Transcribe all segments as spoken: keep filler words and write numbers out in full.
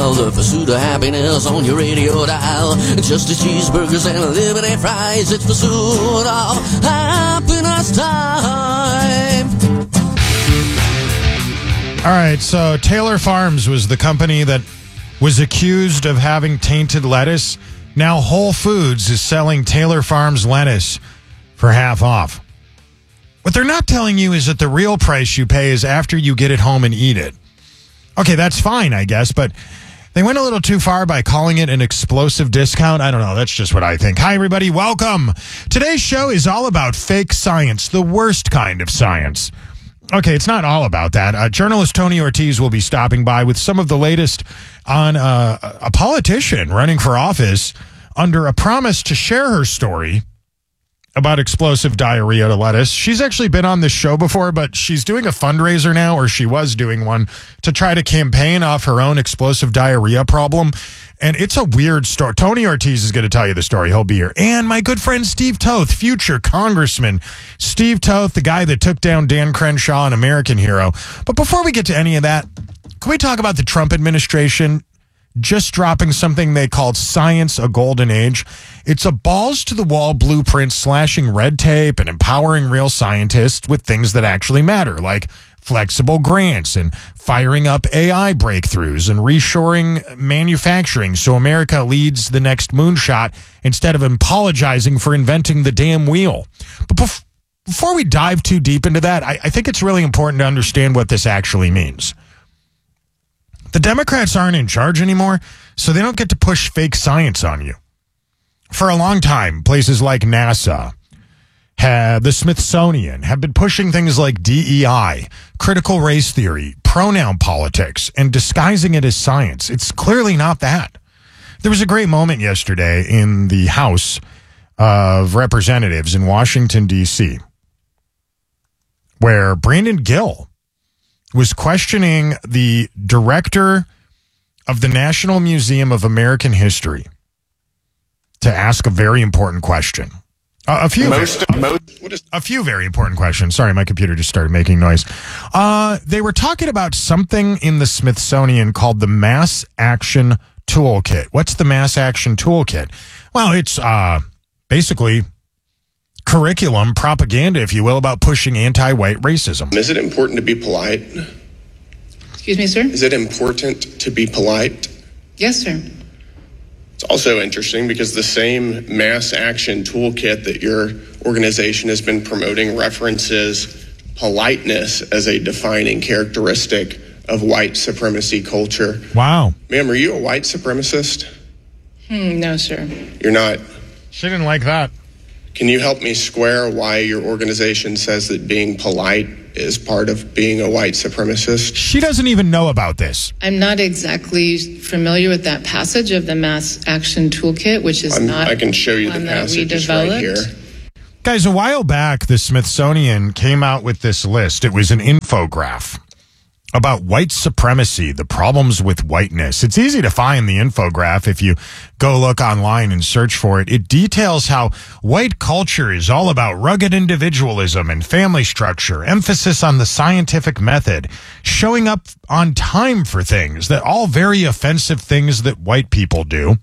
style, the pursuit of happiness on your radio dial. Just a cheeseburgers and liberty fries, it's pursuit of happiness time. All right, so Taylor Farms was the company that was accused of having tainted lettuce. Now Whole Foods is selling Taylor Farms lettuce for half off. What they're not telling you is that the real price you pay is after you get it home and eat it. Okay, that's fine, I guess, but they went a little too far by calling it an explosive discount. I don't know. That's just what I think. Hi, everybody. Welcome. Today's show is all about fake science, the worst kind of science. Okay, it's not all about that. Uh, journalist Tony Ortiz will be stopping by with some of the latest on uh, a politician running for office under a promise to share her story about explosive diarrhea to lettuce. She's actually been on this show before, but she's doing a fundraiser now, or she was doing one, to try to campaign off her own explosive diarrhea problem. And it's a weird story. Tony Ortiz is going to tell you the story. He'll be here. And my good friend Steve Toth, future congressman. Steve Toth, the guy that took down Dan Crenshaw, an American hero. But before we get to any of that, can we talk about the Trump administration just dropping something they called Science a Golden Age? It's a balls-to-the-wall blueprint slashing red tape and empowering real scientists with things that actually matter, like flexible grants and firing up A I breakthroughs and reshoring manufacturing so America leads the next moonshot instead of apologizing for inventing the damn wheel. But bef- before we dive too deep into that, I-, I think it's really important to understand what this actually means. The Democrats aren't in charge anymore, so they don't get to push fake science on you. For a long time, places like NASA, have, the Smithsonian, have been pushing things like D E I, critical race theory, pronoun politics, and disguising it as science. It's clearly not that. There was a great moment yesterday in the House of Representatives in Washington, D C, where Brandon Gill was questioning the director of the National Museum of American History to ask a very important question. Uh, a few, most, very, most, what is- a few very important questions. Sorry, my computer just started making noise. Uh, they were talking about something in the Smithsonian called the Mass Action Toolkit. What's the Mass Action Toolkit? Well, it's uh, basically curriculum propaganda, if you will, about pushing anti-white racism. Is it important to be polite? Excuse me, sir? Is it important to be polite? Yes, sir. It's also interesting because the same mass action toolkit that your organization has been promoting references politeness as a defining characteristic of white supremacy culture. Wow. Ma'am, are you a white supremacist? Hmm, no, sir. You're not? She didn't like that. Can you help me square why your organization says that being polite is part of being a white supremacist? She doesn't even know about this. I'm not exactly familiar with that passage of the Mass Action Toolkit, which is I'm, not I can show you the one that we passage it's right developed. here. Guys, a while back, the Smithsonian came out with this list. It was an infograph about white supremacy, the problems with whiteness. It's easy to find the infograph if you go look online and search for it. It details how white culture is all about rugged individualism and family structure, emphasis on the scientific method, showing up on time for things, that all very offensive things that white people do.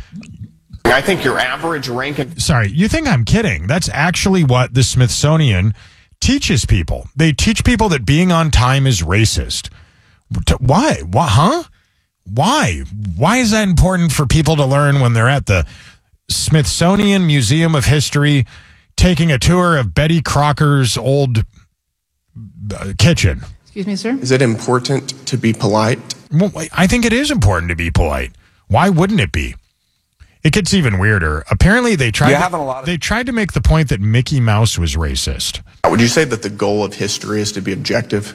I think your average rank... In- Sorry, you think I'm kidding. That's actually what the Smithsonian teaches people. They teach people that being on time is racist. Why? Why? Huh? Why? Why is that important for people to learn when they're at the Smithsonian Museum of History taking a tour of Betty Crocker's old uh, kitchen? Excuse me, sir? Is it important to be polite? Well, I think it is important to be polite. Why wouldn't it be? It gets even weirder. Apparently, they tried. To, a lot of- they tried to make the point that Mickey Mouse was racist. Would you say that the goal of history is to be objective?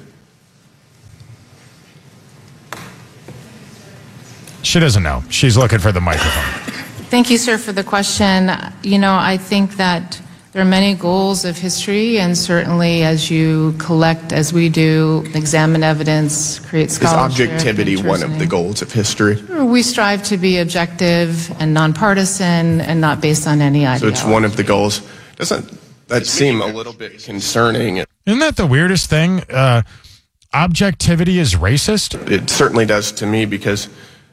She doesn't know. She's looking for the microphone. Thank you, sir, for the question. You know, I think that there are many goals of history, and certainly as you collect, as we do, examine evidence, create scholarship. Is objectivity one of the goals of history? We strive to be objective and nonpartisan and not based on any ideology. So it's one of the goals. Doesn't that seem a little bit concerning? Isn't that the weirdest thing? Uh, objectivity is racist? It certainly does to me, because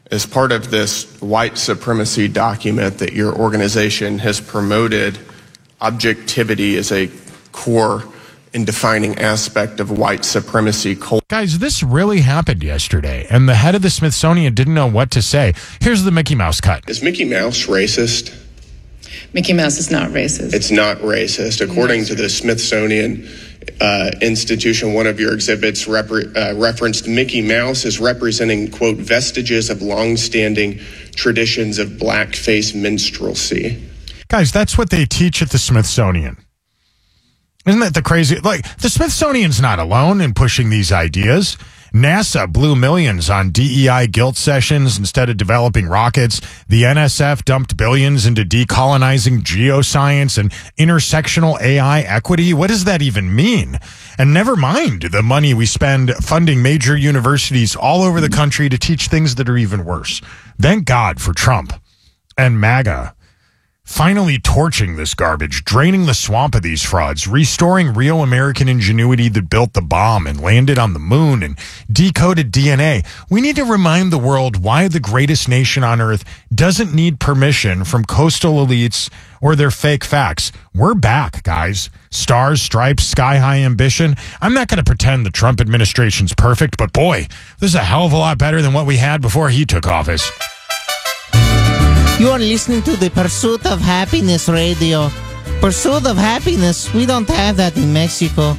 as part of this white supremacy document that your organization has promoted objectivity as a core and defining aspect of white supremacy culture. Guys, this really happened yesterday, and the head of the Smithsonian didn't know what to say. Here's the Mickey Mouse cut. Is Mickey Mouse racist? Mickey Mouse is not racist. It's not racist. According to the Smithsonian uh, Institution, one of your exhibits repre- uh, referenced Mickey Mouse as representing, quote, vestiges of long-standing traditions of blackface minstrelsy. Guys, that's what they teach at the Smithsonian. Isn't that the crazy? Like, the Smithsonian's not alone in pushing these ideas. NASA blew millions on D E I guilt sessions instead of developing rockets. The N S F dumped billions into decolonizing geoscience and intersectional A I equity. What does that even mean? And never mind the money we spend funding major universities all over the country to teach things that are even worse. Thank God for Trump and MAGA. Finally torching this garbage, draining the swamp of these frauds, restoring real American ingenuity that built the bomb and landed on the moon and decoded D N A. We need to remind the world why the greatest nation on earth doesn't need permission from coastal elites or their fake facts. We're back, guys. Stars, stripes, sky-high ambition. I'm not going to pretend the Trump administration's perfect, but boy, this is a hell of a lot better than what we had before he took office. You are listening to the Pursuit of Happiness radio. Pursuit of Happiness, we don't have that in Mexico.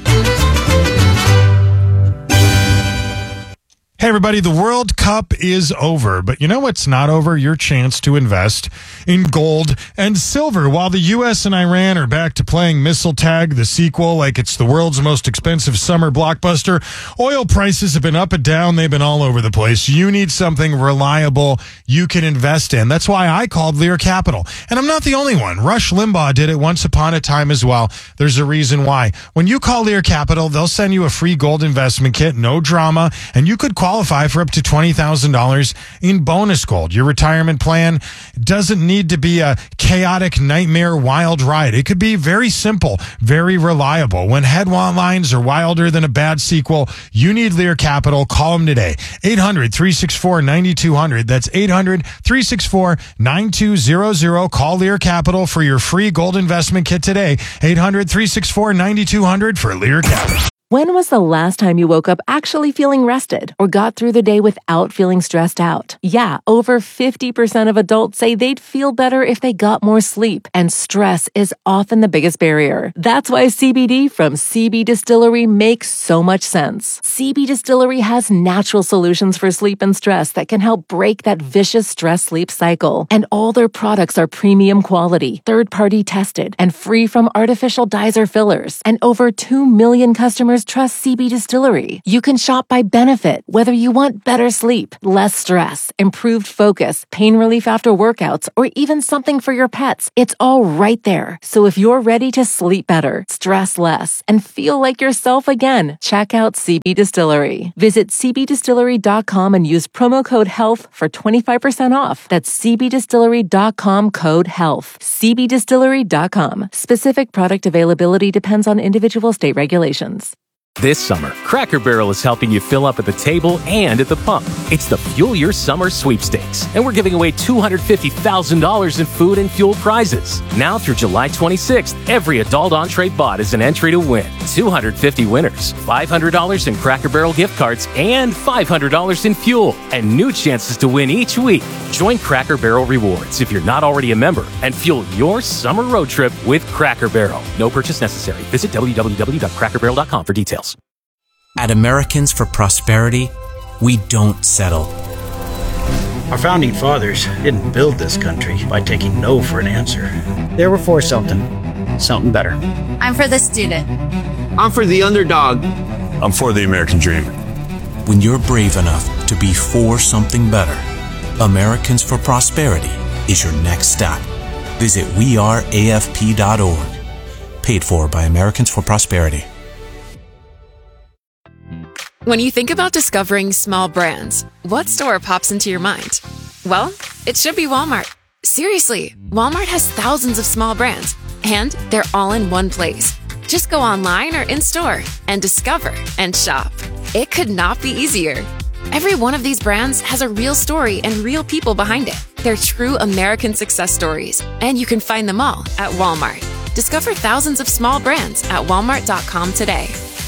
Hey, everybody, the World Cup is over, but you know what's not over? Your chance to invest in gold and silver. While the U S and Iran are back to playing Missile Tag, the sequel, like it's the world's most expensive summer blockbuster, oil prices have been up and down. They've been all over the place. You need something reliable you can invest in. That's why I called Lear Capital. And I'm not the only one. Rush Limbaugh did it once upon a time as well. There's a reason why. When you call Lear Capital, they'll send you a free gold investment kit, no drama, and you could qualify qualify for up to twenty thousand dollars in bonus gold. Your retirement plan doesn't need to be a chaotic nightmare wild ride. It could be very simple, very reliable. When headlines are wilder than a bad sequel, you need Lear Capital. Call them today. eight hundred, three six four, nine two zero zero. That's eight hundred, three six four, nine two zero zero. Call Lear Capital for your free gold investment kit today. eight hundred, three six four, nine two zero zero for Lear Capital. When was the last time you woke up actually feeling rested or got through the day without feeling stressed out? Yeah, over fifty percent of adults say they'd feel better if they got more sleep, and stress is often the biggest barrier. That's why C B D from C B Distillery makes so much sense. C B Distillery has natural solutions for sleep and stress that can help break that vicious stress-sleep cycle. And all their products are premium quality, third-party tested, and free from artificial dyes or fillers. And over two million customers trust C B Distillery. You can shop by benefit, whether you want better sleep, less stress, improved focus, pain relief after workouts, or even something for your pets. It's all right there. So if you're ready to sleep better, stress less, and feel like yourself again, check out C B Distillery. Visit c b distillery dot com and use promo code HEALTH for twenty-five percent off. That's c b distillery dot com code HEALTH. c b distillery dot com. Specific product availability depends on individual state regulations. This summer, Cracker Barrel is helping you fill up at the table and at the pump. It's the Fuel Your Summer Sweepstakes, and we're giving away two hundred fifty thousand dollars in food and fuel prizes. Now through July twenty-sixth, every adult entree bought is an entry to win two hundred fifty winners, five hundred dollars in Cracker Barrel gift cards, and five hundred dollars in fuel, and new chances to win each week. Join Cracker Barrel Rewards if you're not already a member, and fuel your summer road trip with Cracker Barrel. No purchase necessary. Visit w w w dot cracker barrel dot com for details. At Americans for Prosperity, we don't settle. Our founding fathers didn't build this country by taking no for an answer. They were for something, something better. I'm for the student. I'm for the underdog. I'm for the American dream. When you're brave enough to be for something better, Americans for Prosperity is your next stop. Visit we are a f p dot org. Paid for by Americans for Prosperity. When you think about discovering small brands, what store pops into your mind? Well, it should be Walmart. Seriously, Walmart has thousands of small brands, and they're all in one place. Just go online or in-store and discover and shop. It could not be easier. Every one of these brands has a real story and real people behind it. They're true American success stories, and you can find them all at Walmart. Discover thousands of small brands at walmart dot com today.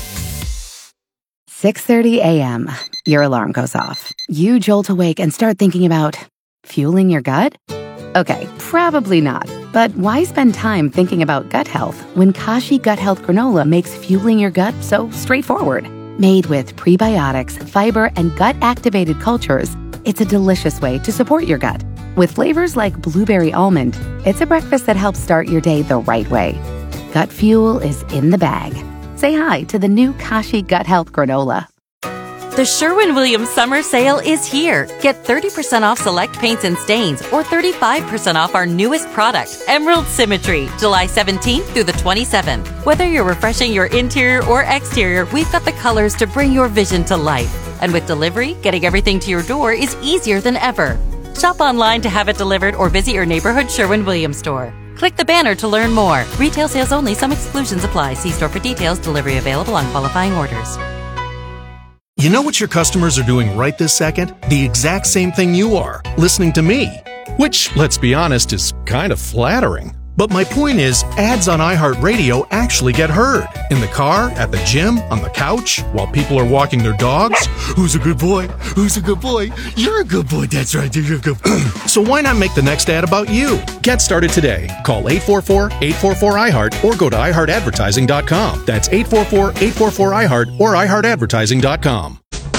six thirty a.m. Your alarm goes off. You jolt awake and start thinking about fueling your gut? Okay, probably not. But why spend time thinking about gut health when Kashi Gut Health Granola makes fueling your gut so straightforward? Made with prebiotics, fiber, and gut-activated cultures, it's a delicious way to support your gut. With flavors like blueberry almond, it's a breakfast that helps start your day the right way. Gut fuel is in the bag. Say hi to the new Kashi Gut Health Granola. The Sherwin-Williams Summer Sale is here. Get thirty percent off select paints and stains or thirty-five percent off our newest product, Emerald Symmetry, July seventeenth through the twenty-seventh. Whether you're refreshing your interior or exterior, we've got the colors to bring your vision to life. And with delivery, getting everything to your door is easier than ever. Shop online to have it delivered or visit your neighborhood Sherwin-Williams store. Click the banner to learn more. Retail sales only. Some exclusions apply. See store for details. Delivery available on qualifying orders. You know what your customers are doing right this second? The exact same thing you are, listening to me. Which, let's be honest, is kind of flattering. But my point is, ads on iHeartRadio actually get heard. In the car, at the gym, on the couch, while people are walking their dogs. Who's a good boy? Who's a good boy? You're a good boy. That's right. You're a good boy. So why not make the next ad about you? Get started today. Call eight four four, eight four four, I heart or go to i heart advertising dot com. That's eight four four, eight four four, I heart or i heart advertising dot com.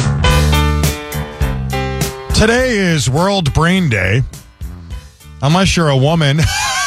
Today is World Brain Day. Unless you're a woman.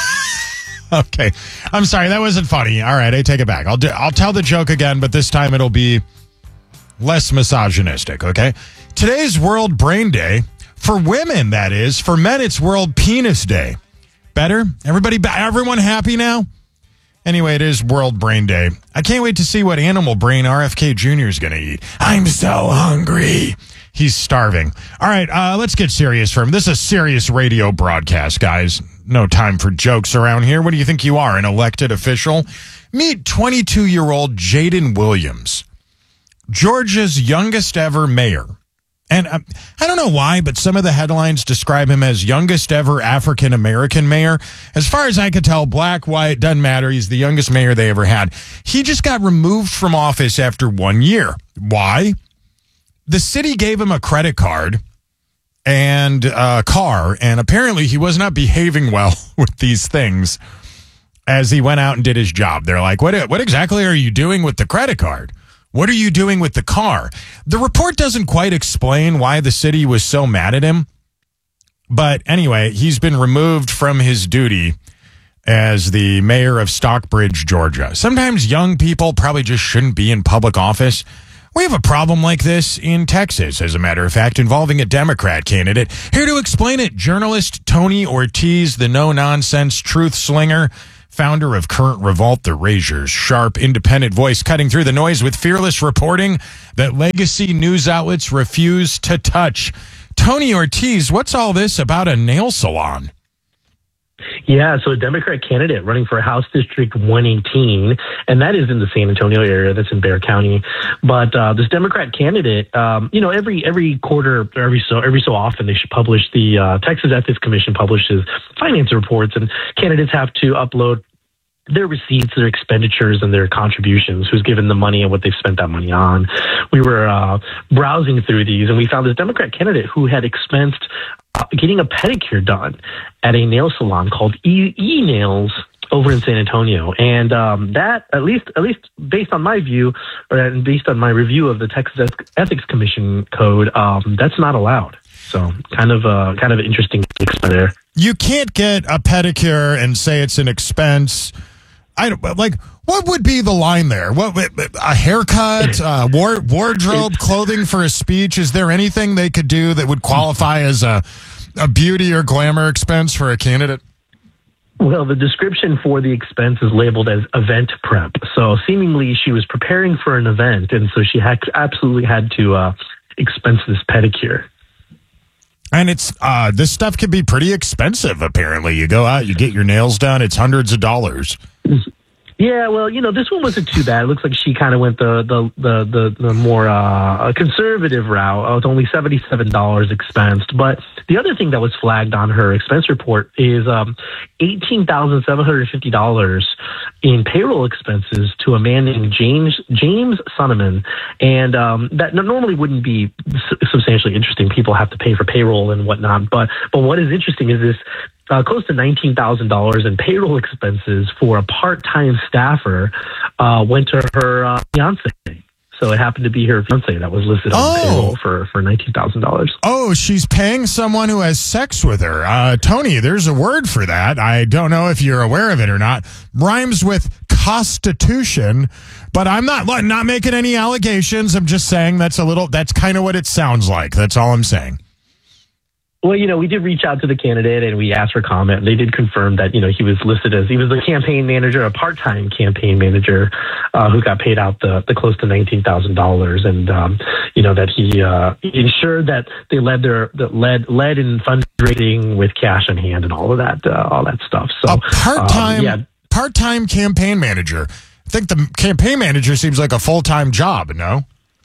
Okay. I'm sorry. That wasn't funny. All right. I take it back. I'll do, I'll tell the joke again, but this time it'll be less misogynistic. Okay. Today's World Brain Day. For women, that is. For men, it's World Penis Day. Better? Everybody, everyone happy now? Anyway, it is World Brain Day. I can't wait to see what animal brain R F K Junior is going to eat. I'm so hungry. He's starving. All right, uh, let's get serious for him. This is a serious radio broadcast, guys. No time for jokes around here. What do you think you are, an elected official? Meet twenty-two-year-old Jaden Williams, Georgia's youngest ever mayor. And uh, I don't know why, but some of the headlines describe him as youngest ever African-American mayor. As far as I could tell, black, white, doesn't matter. He's the youngest mayor they ever had. He just got removed from office after one year. Why? The city gave him a credit card and a car, and apparently he was not behaving well with these things as he went out and did his job. They're like, what, what exactly are you doing with the credit card? What are you doing with the car? The report doesn't quite explain why the city was so mad at him. But anyway, he's been removed from his duty as the mayor of Stockbridge, Georgia. Sometimes young people probably just shouldn't be in public office. We have a problem like this in Texas, as a matter of fact, involving a Democrat candidate. Here to explain it, journalist Tony Ortiz, the no-nonsense truth slinger, founder of Current Revolt, the Razor's sharp, independent voice cutting through the noise with fearless reporting that legacy news outlets refuse to touch. Tony Ortiz, what's all this about a nail salon? Yeah, so a Democrat candidate running for House District one eighteen, and that is in the San Antonio area. That's in Bexar County. But uh, this Democrat candidate, um, you know, every every quarter, or every so every so often, they should publish the uh, Texas Ethics Commission publishes finance reports, and candidates have to upload their receipts, their expenditures, and their contributions, who's given the money and what they've spent that money on. We were uh, browsing through these, and we found this Democrat candidate who had expensed uh, getting a pedicure done at a nail salon called E, e Nails over in San Antonio. And um, that, at least at least based on my view, or based on my review of the Texas Ethics Commission code, um, that's not allowed. So kind of uh, kind of interesting expense there. You can't get a pedicure and say it's an expense. I don't, like, what would be the line there? What, a haircut, uh, war, wardrobe, clothing for a speech? Is there anything they could do that would qualify as a, a beauty or glamour expense for a candidate? Well, the description for the expense is labeled as event prep. So seemingly she was preparing for an event, and so she had absolutely had to uh, expense this pedicure. And it's uh, this stuff can be pretty expensive, apparently. You go out, you get your nails done, it's hundreds of dollars. Yeah, well, you know, this one wasn't too bad. It looks like she kind of went the the the the, the more uh, conservative route. Oh, it's only seventy-seven dollars expensed. But the other thing that was flagged on her expense report is um, eighteen thousand seven hundred fifty dollars in payroll expenses to a man named James James Sonneman, and um, that normally wouldn't be substantially interesting. People have to pay for payroll and whatnot. But but what is interesting is this. Uh, close to nineteen thousand dollars in payroll expenses for a part-time staffer uh, went to her uh, fiance. So it happened to be her fiance that was listed on Oh. payroll for, for nineteen thousand dollars. Oh, she's paying someone who has sex with her. Uh, Tony, there's a word for that. I don't know if you're aware of it or not. Rhymes with constitution, but I'm not not making any allegations. I'm just saying that's a little, that's kind of what it sounds like. That's all I'm saying. Well, you know, we did reach out to the candidate and we asked for comment. They did confirm that, you know, he was listed as, he was a campaign manager, a part-time campaign manager uh, who got paid out the, the close to nineteen thousand dollars. And, um, you know, that he, uh, he ensured that they led their, that led, led in fundraising with cash in hand and all of that, uh, all that stuff. So a part-time, um, yeah. part-time campaign manager. I think the campaign manager seems like a full-time job, no?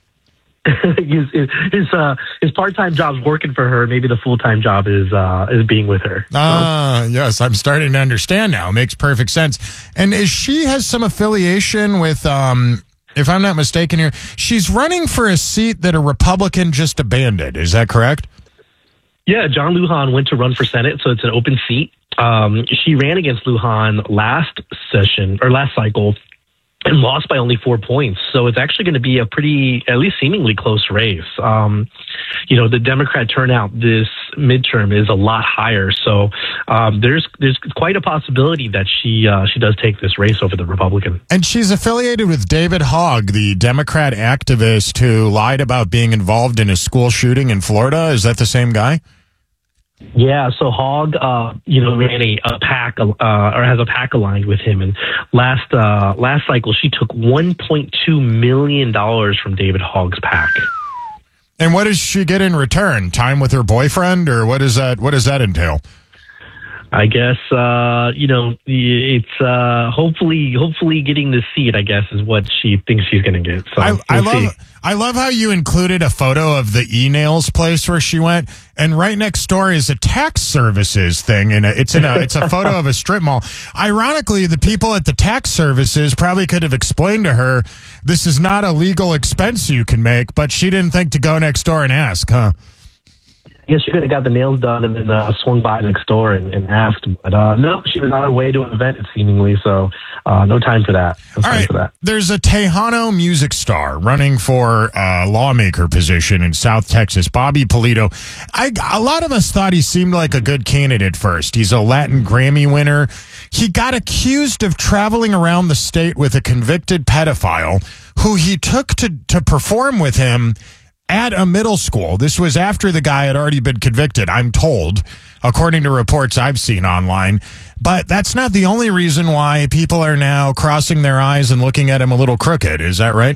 his his, uh, his part-time job's working for her. Maybe the full-time job is uh, is being with her. Ah, yes, I'm starting to understand now. It makes perfect sense. And is she has some affiliation with, um, if I'm not mistaken here, she's running for a seat that a Republican just abandoned. Is that correct? Yeah, John Lujan went to run for Senate, so it's an open seat. Um, she ran against Lujan last session or last cycle and lost by only four points. So it's actually going to be a pretty, at least seemingly close race. Um, you know, the Democrat turnout this midterm is a lot higher. So um, there's there's quite a possibility that she uh, she does take this race over the Republican. And she's affiliated with David Hogg, the Democrat activist who lied about being involved in a school shooting in Florida. Is that the same guy? Yeah, so Hogg, uh, you know, ran a, a pack, uh, or has a pack aligned with him. And last uh, last cycle, she took one point two million dollars from David Hogg's pack. And what does she get in return? Time with her boyfriend, or what is that? What does that entail? I guess, uh, you know, it's uh, hopefully hopefully getting the seat, I guess, is what she thinks she's going to get. So I, we'll I love see. I love how you included a photo of the e-nails place where she went, and right next door is a tax services thing, and it's in a it's a photo of a strip mall. Ironically, the people at the tax services probably could have explained to her this is not a legal expense you can make, but she didn't think to go next door and ask, huh? I guess she could have got the nails done and then uh, swung by next door and, and asked. But uh, no, she was on her way to an event, seemingly. So uh, no time for that. No All time right. for that. There's a Tejano music star running for a lawmaker position in South Texas, Bobby Polito. I, a lot of us thought he seemed like a good candidate first. He's a Latin Grammy winner. He got accused of traveling around the state with a convicted pedophile who he took to, to perform with him at a middle school. This was after the guy had already been convicted, I'm told, according to reports I've seen online. But that's not the only reason why people are now crossing their eyes and looking at him a little crooked. Is that right?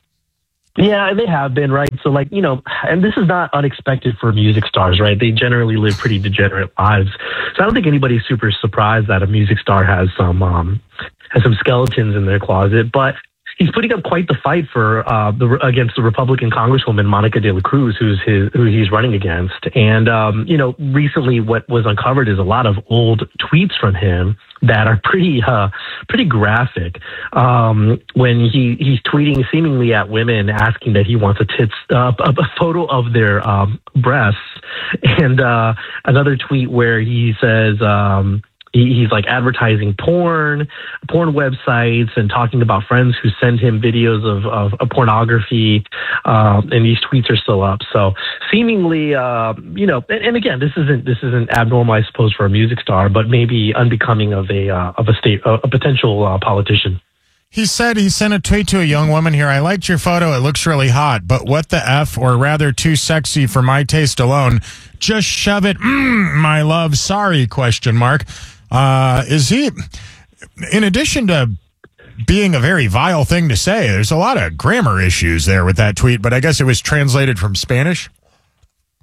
Yeah, they have been, right? So, like, you know, and this is not unexpected for music stars, right? They generally live pretty degenerate lives. So I don't think anybody's super surprised that a music star has some um, has some skeletons in their closet. But he's putting up quite the fight for uh, the against the Republican Congresswoman Monica De La Cruz, who's his who he's running against. And um, you know, recently what was uncovered is a lot of old tweets from him that are pretty uh, pretty graphic. Um, when he he's tweeting seemingly at women, asking that he wants a tits uh, a, a photo of their um, breasts, and uh, another tweet where he says. Um, He's like advertising porn, porn websites, and talking about friends who send him videos of, of, of pornography. Um, and these tweets are still up. So seemingly, uh, you know, and, and again, this isn't this isn't abnormal, I suppose, for a music star, but maybe unbecoming of a uh, of a state a, a potential uh, politician. He said he sent a tweet to a young woman here. I liked your photo. It looks really hot, but what the F, or rather too sexy for my taste alone. Just shove it. Mm, my love. Sorry, question mark. Uh, is he, in addition to being a very vile thing to say, there's a lot of grammar issues there with that tweet, but I guess it was translated from Spanish.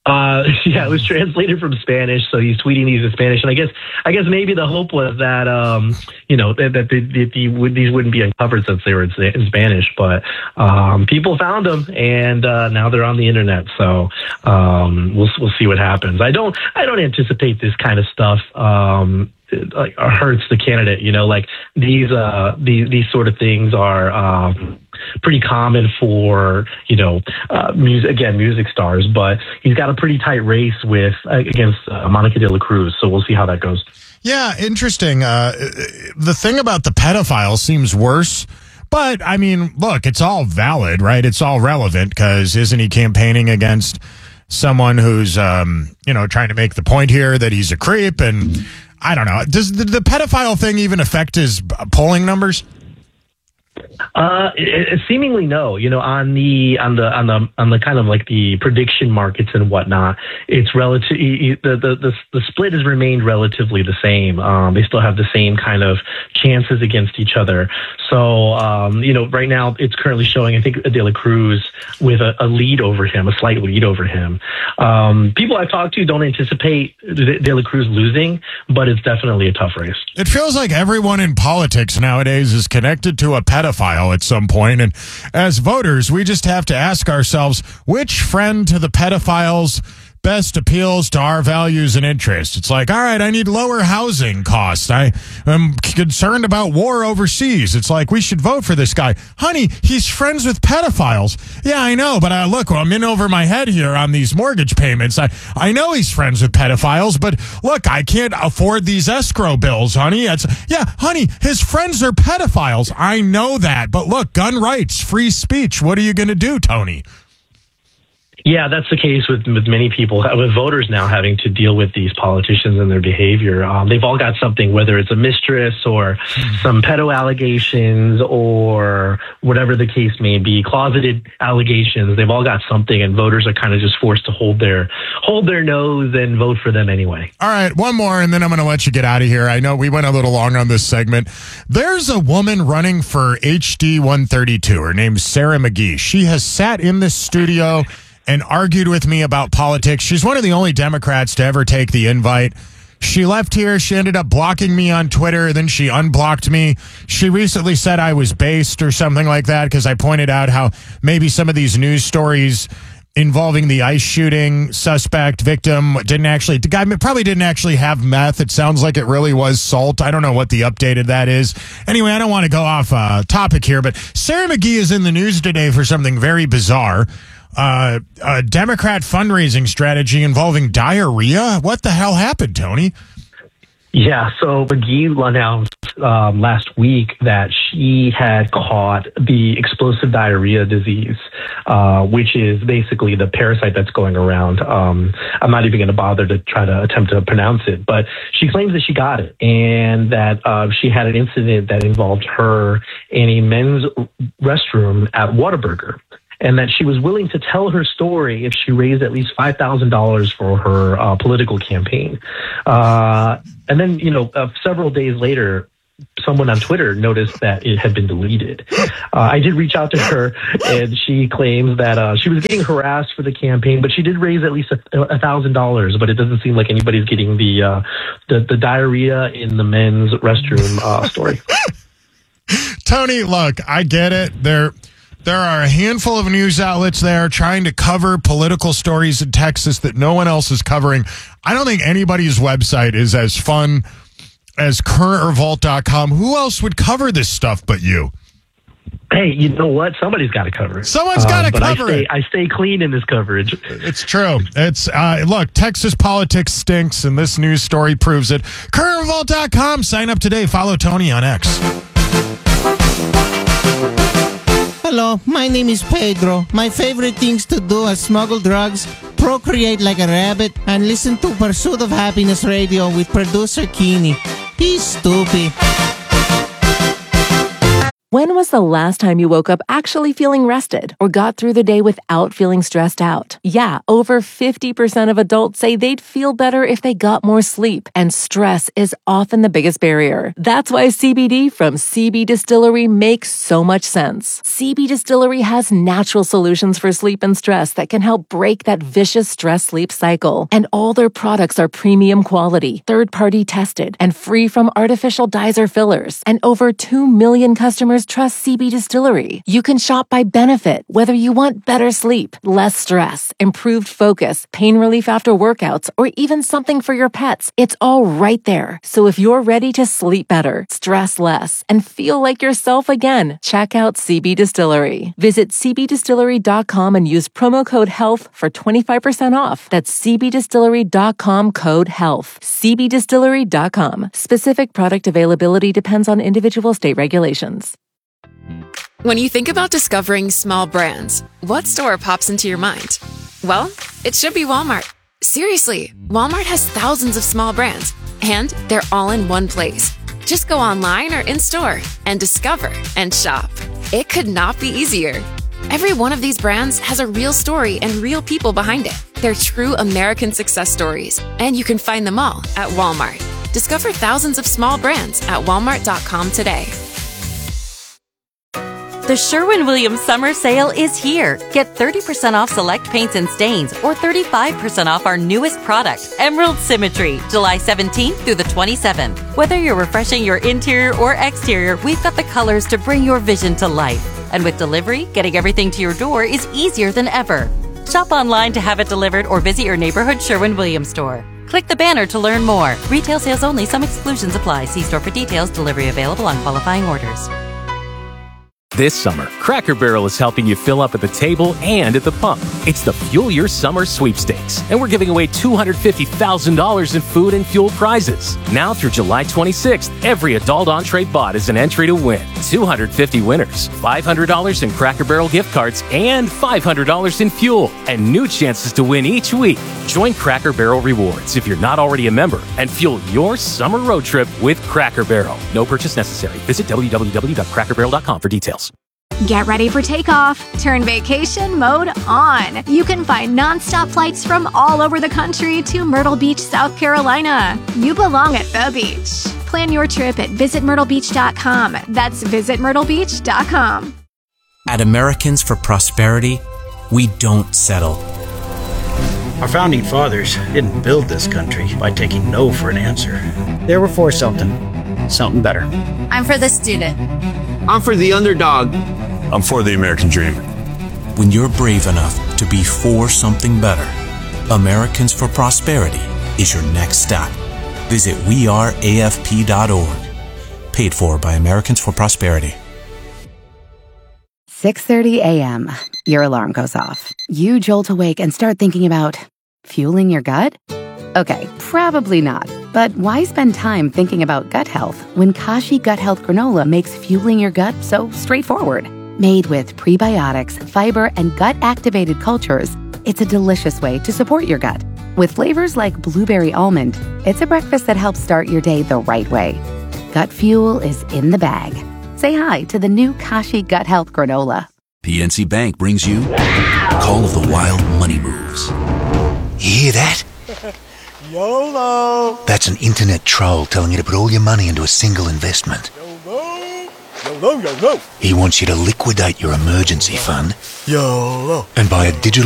Uh, yeah, it was translated from Spanish, so he's tweeting these in Spanish. And I guess, I guess maybe the hope was that, um, you know, that, that, the, that the, would, these wouldn't be uncovered since they were in, in Spanish. But um, people found them, and uh, now they're on the internet. So um, we'll we'll see what happens. I don't I don't anticipate this kind of stuff. Um, like hurts the candidate, you know, like these uh these these sort of things are um pretty common for, you know, uh music again music stars, but he's got a pretty tight race with uh, against uh, Monica de la Cruz, so we'll see how that goes. Yeah, interesting. Uh the thing about the pedophile seems worse, but I mean, look, it's all valid, right? It's all relevant, because isn't he campaigning against someone who's um you know trying to make the point here that he's a creep? And I don't know. Does the, the pedophile thing even affect his polling numbers? Uh, it, it seemingly no. You know, on the on the on the on the kind of like the prediction markets and whatnot, it's relative. The the the, the split has remained relatively the same. Um, they still have the same kind of chances against each other. So, um, you know, right now it's currently showing, I think, De La Cruz with a, a lead over him, a slight lead over him. Um, people I've talked to don't anticipate De La Cruz losing, but it's definitely a tough race. It feels like everyone in politics nowadays is connected to a pedophile at some point, and as voters, we just have to ask ourselves, which friend to the pedophiles best appeals to our values and interests? It's like, all right, I need lower housing costs. I am concerned about war overseas. It's like, we should vote for this guy. Honey, he's friends with pedophiles. Yeah, I know, but uh, look, I'm in over my head here on these mortgage payments. I, I know he's friends with pedophiles, but look, I can't afford these escrow bills, honey. It's, yeah, honey, his friends are pedophiles. I know that, but look, gun rights, free speech. What are you going to do, Tony? Yeah, that's the case with, with many people, with voters now having to deal with these politicians and their behavior. Um, they've all got something, whether it's a mistress or some pedo allegations or whatever the case may be, closeted allegations. They've all got something, and voters are kind of just forced to hold their hold their nose and vote for them anyway. All right, one more, and then I'm going to let you get out of here. I know we went a little long on this segment. There's a woman running for H D one thirty-two. Her name's Sarah McGee. She has sat in this studio and argued with me about politics. She's one of the only Democrats to ever take the invite. She left here. She ended up blocking me on Twitter. Then she unblocked me. She recently said I was based or something like that because I pointed out how maybe some of these news stories involving the ICE shooting suspect victim didn't actually, the guy probably didn't actually have meth. It sounds like it really was salt. I don't know what the update of that is. Anyway, I don't want to go off uh, topic here, but Sarah McGee is in the news today for something very bizarre. Uh, a Democrat fundraising strategy involving diarrhea? What the hell happened, Tony? Yeah, so McGee announced um, last week that she had caught the explosive diarrhea disease, uh, which is basically the parasite that's going around. Um, I'm not even going to bother to try to attempt to pronounce it, but she claims that she got it and that uh, she had an incident that involved her in a men's restroom at Whataburger, and that she was willing to tell her story if she raised at least five thousand dollars for her uh, political campaign. Uh, and then, you know, uh, several days later, someone on Twitter noticed that it had been deleted. Uh, I did reach out to her, and she claims that uh, she was getting harassed for the campaign, but she did raise at least a thousand dollars. But it doesn't seem like anybody's getting the uh, the, the diarrhea in the men's restroom uh, story. Tony, look, I get it. There, there are a handful of news outlets there trying to cover political stories in Texas that no one else is covering. I don't think anybody's website is as fun as current revolt dot com. Who else would cover this stuff but you? Hey, you know what? Somebody's got to cover it. Someone's got to um, cover I stay, it. I stay clean in this coverage. It's true. It's uh, look, Texas politics stinks, and this news story proves it. current revolt dot com. Sign up today. Follow Tony on X. Hello, my name is Pedro. My favorite things to do are smuggle drugs, procreate like a rabbit, and listen to Pursuit of Happiness Radio with producer Keeney. He's stupid. When was the last time you woke up actually feeling rested or got through the day without feeling stressed out? Yeah, over fifty percent of adults say they'd feel better if they got more sleep, and stress is often the biggest barrier. That's why C B D from C B Distillery makes so much sense. C B Distillery has natural solutions for sleep and stress that can help break that vicious stress-sleep cycle. And all their products are premium quality, third-party tested, and free from artificial dyes or fillers. And over two million customers trust C B Distillery. You can shop by benefit, whether you want better sleep, less stress, improved focus, pain relief after workouts, or even something for your pets. It's all right there. So if you're ready to sleep better, stress less, and feel like yourself again, check out C B Distillery. Visit c b distillery dot com and use promo code HEALTH for twenty-five percent off. That's c b distillery dot com code HEALTH. c b distillery dot com. Specific product availability depends on individual state regulations. When you think about discovering small brands, what store pops into your mind? Well, it should be Walmart. Seriously, Walmart has thousands of small brands, and they're all in one place. Just go online or in-store and discover and shop. It could not be easier. Every one of these brands has a real story and real people behind it. They're true American success stories, and you can find them all at Walmart. Discover thousands of small brands at walmart dot com today. The Sherwin-Williams Summer Sale is here. Get thirty percent off select paints and stains or thirty-five percent off our newest product, Emerald Symmetry, July seventeenth through the twenty-seventh. Whether you're refreshing your interior or exterior, we've got the colors to bring your vision to life. And with delivery, getting everything to your door is easier than ever. Shop online to have it delivered or visit your neighborhood Sherwin-Williams store. Click the banner to learn more. Retail sales only. Some exclusions apply. See store for details. Delivery available on qualifying orders. This summer, Cracker Barrel is helping you fill up at the table and at the pump. It's the Fuel Your Summer Sweepstakes, and we're giving away two hundred fifty thousand dollars in food and fuel prizes. Now through July twenty-sixth, every adult entree bought is an entry to win two hundred fifty winners, five hundred dollars in Cracker Barrel gift cards, and five hundred dollars in fuel, and new chances to win each week. Join Cracker Barrel Rewards if you're not already a member, and fuel your summer road trip with Cracker Barrel. No purchase necessary. Visit w w w dot cracker barrel dot com for details. Get ready for takeoff. Turn vacation mode on. You can find nonstop flights from all over the country to Myrtle Beach, South Carolina. You belong at the beach. Plan your trip at visit myrtle beach dot com. That's visit myrtle beach dot com. At Americans for Prosperity, we don't settle. Our founding fathers didn't build this country by taking no for an answer. They were for something, something better. I'm for the student. I'm for the underdog. I'm for the American dream. When you're brave enough to be for something better, Americans for Prosperity is your next stop. Visit we are A F P dot org. Paid for by Americans for Prosperity. six thirty a.m. Your alarm goes off. You jolt awake and start thinking about fueling your gut? Okay, probably not. But why spend time thinking about gut health when Kashi Gut Health Granola makes fueling your gut so straightforward? Made with prebiotics, fiber, and gut-activated cultures, it's a delicious way to support your gut. With flavors like blueberry almond, it's a breakfast that helps start your day the right way. Gut fuel is in the bag. Say hi to the new Kashi Gut Health Granola. P N C Bank brings you Call of the Wild Money Moves. You hear that? YOLO! That's an internet troll telling you to put all your money into a single investment. YOLO! YOLO, YOLO! He wants you to liquidate your emergency fund YOLO! and buy a digital